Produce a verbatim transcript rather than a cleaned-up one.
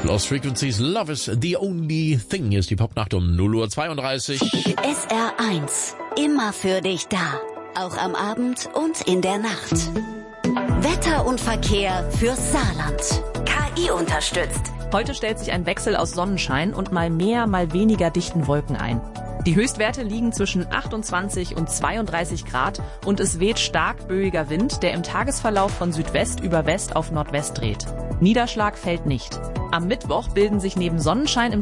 Lost Frequencies, Love is the only thing. Hier ist die Popnacht um null Uhr zweiunddreißig. S R eins, immer für dich da. Auch am Abend und in der Nacht. Wetter und Verkehr fürs Saarland. K I unterstützt. Heute stellt sich ein Wechsel aus Sonnenschein und mal mehr, mal weniger dichten Wolken ein. Die Höchstwerte liegen zwischen achtundzwanzig und zweiunddreißig Grad und es weht stark böiger Wind, der im Tagesverlauf von Südwest über West auf Nordwest dreht. Niederschlag fällt nicht. Am Mittwoch bilden sich neben Sonnenschein im